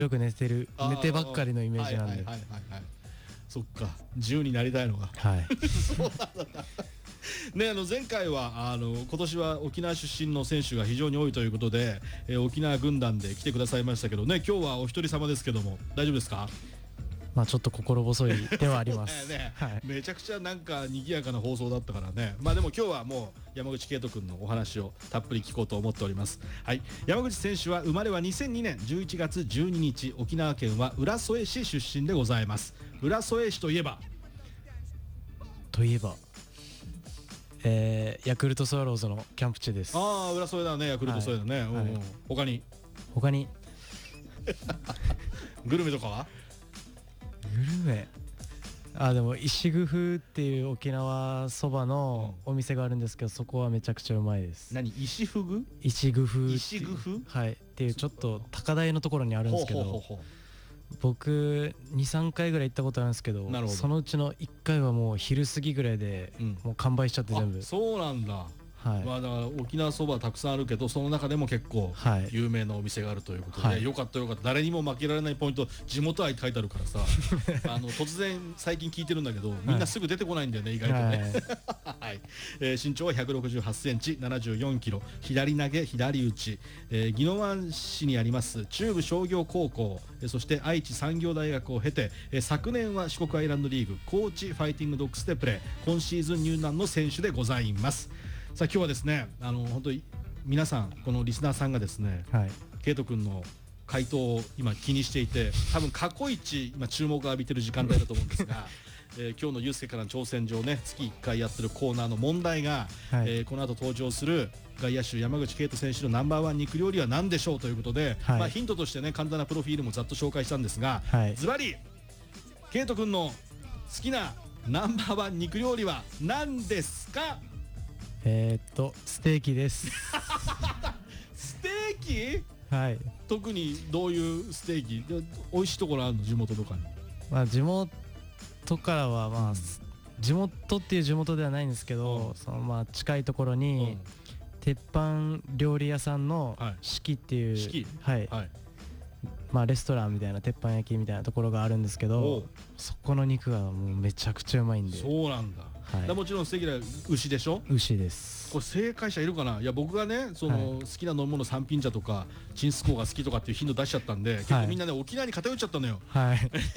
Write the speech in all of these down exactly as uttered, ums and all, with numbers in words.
よく寝てる寝てばっかりのイメージなんで、 はいはいはいはい、はい、そっか自由になりたいのがはいそうなんだね、あの前回はあの今年は沖縄出身の選手が非常に多いということで、えー、沖縄軍団で来てくださいましたけどね、今日はお一人様ですけども大丈夫ですか？ まあちょっと心細いではありますね、 はい、 めちゃくちゃなんか賑やかな放送だったからね。まあでも今日はもう山口圭人君のお話をたっぷり聞こうと思っております。はい、山口選手は生まれはにせんにねんじゅういちがつじゅうににち、沖縄県は浦添市出身でございます。浦添市といえばといえばえー、ヤクルトスワローズのキャンプ地です。 ああ、浦添だね、ヤクルト添だね、はい、うんうん、はい、他に他にグルメとかは？ グルメ、あ、でも石工夫っていう沖縄そばのお店があるんですけど、そこはめちゃくちゃうまいです。 何、石ふぐ？ 石工夫、 石工夫、 はい、っていうちょっと高台のところにあるんですけど、ほうほうほうほう、僕 にさんかいぐらい行ったことあるんですけど、そのうちのいっかいはもう昼過ぎぐらいでもう完売しちゃって全部、うん、 そうなんだ。はい、まあだから沖縄そばたくさんあるけど、その中でも結構有名なお店があるということで、はい、よかったよかった。誰にも負けられないポイント、地元愛書いてあるからさあの突然最近聞いてるんだけど、みんなすぐ出てこないんだよね、はい、意外とね、はいはい、えー、身長はひゃくろくじゅうはちセンチ、ななじゅうよんキロ、左投げ左打ち、えー、宜野湾市にあります中部商業高校、えー、そして愛知産業大学を経て、えー、昨年は四国アイランドリーグ高知ファイティングドッグスでプレー、今シーズン入団の選手でございます。さあ今日はですね、あの本当に皆さん、このリスナーさんがですね、はい、圭人君の回答を今気にしていて、多分過去一今注目を浴びてる時間帯だと思うんですがえー、今日のユースケからの挑戦状ね、月いっかいやってるコーナーの問題が、はい、えー、この後登場する外野手山口圭人選手のナンバーワン肉料理は何でしょうということで、はい、まあ、ヒントとしてね簡単なプロフィールもざっと紹介したんですが、はい、ズバリ圭人君の好きなナンバーワン肉料理は何ですか？ えー、っとステーキですステーキ？ はい。 特にどういうステーキ？美味しいところあるの？地元とかに。 まあ地元からはまあ、うん、地元っていう地元ではないんですけど、うん、そのまあ近いところに、うん、鉄板料理屋さんの四季っていう、はい、はい、まあレストランみたいな鉄板焼きみたいなところがあるんですけど、そこの肉がもうめちゃくちゃうまいんで。 そうなんだ。はい、だもちろん素敵な牛でしょ？ 牛です。 これ正解者いるかな？いや僕がね、その、はい、好きな飲み物三品茶とかチンスコーが好きとかっていうヒント出しちゃったんで、結構みんなね、はい、沖縄に偏っちゃったのよ。はい、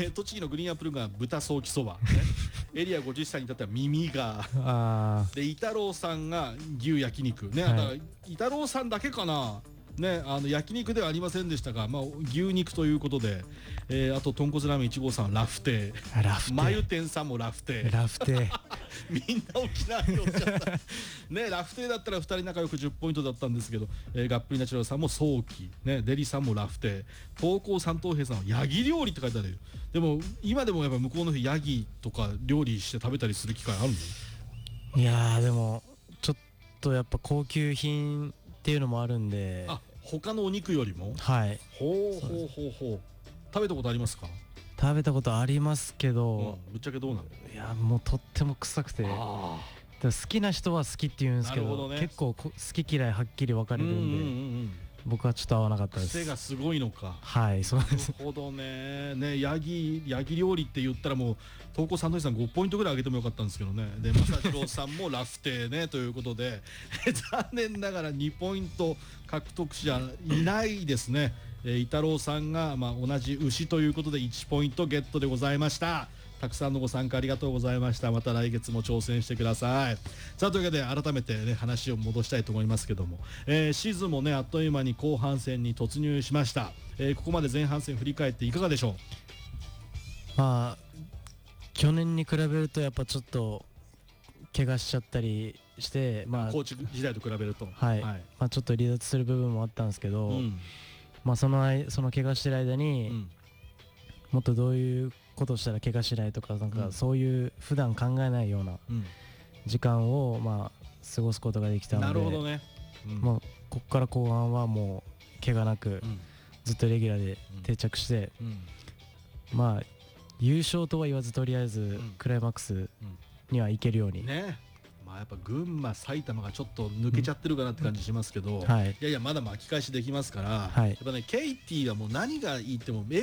栃木のグリーンアップルが豚ソーキそば、ね、エリアごじゅっさいに至っては耳がで、伊太郎さんが牛焼肉ね、はい、だから伊太郎さんだけかな。ね、あの焼肉ではありませんでしたが、まあ、牛肉ということで、えー、あと豚骨ラーメンいちごうさんラフテー、 ラフテー、 マユ店さんもラフテー、 ラフテーみんな沖縄におっちゃったね、ラフテーだったらふたり仲良くじゅっポイントだったんですけど、えー、がっぷりナチュラルさんも早期、ね、デリさんもラフテー、東光三等兵さんはヤギ料理って書いてあるよ。でも今でもやっぱ向こうの人ヤギとか料理して食べたりする機会あるの？いやーでもちょっとやっぱ高級品っていうのもあるんで。 あ、他のお肉よりも？はい。ほうほうほうほう。食べたことありますか？ 食べたことありますけど、うん、 ぶっちゃけどうなの？ いやもうとっても臭くて、好きな人は好きって言うんですけど、ど、ね、結構好き嫌いはっきり分かれるんで、うんうんうん、僕はちょっと合わなかったです。 癖がすごいのか。 はい、そうです。 なるほどね。ね、ヤギヤギ料理って言ったらもう東光さんとさんごポイントぐらい上げてもよかったんですけどね。で正次郎さんもラフテーねということで残念ながらにポイント獲得者いないですね。えー、伊太郎さんがまあ同じ牛ということでいちポイントゲットでございました。たくさんのご参加ありがとうございました。また来月も挑戦してください。さあというわけで改めてね話を戻したいと思いますけども、えー、シーズンもねあっという間に後半戦に突入しました。えー、ここまで前半戦振り返っていかがでしょう？ まあ去年に比べるとやっぱちょっと怪我しちゃったりして、まあコーチ時代と比べると、 はい、はい、まあちょっと離脱する部分もあったんですけど、うん、まあその間その怪我してる間に、うん、もっとどういうことをしたら怪我しないとか、なんかそういう普段考えないような時間をまあ過ごすことができたので、 なるほどね、 うん、もうここから後半はもう怪我なくずっとレギュラーで定着して、うんうん、まあ優勝とは言わずとりあえずクライマックスにはいけるように、 ね、ままあ、やっぱ群馬埼玉がちょっと抜けちゃってるかなって感じしますけど、うんはい、いやいやまだ巻き返しできますから、はい、やっぱねケイティはもう何がいいっても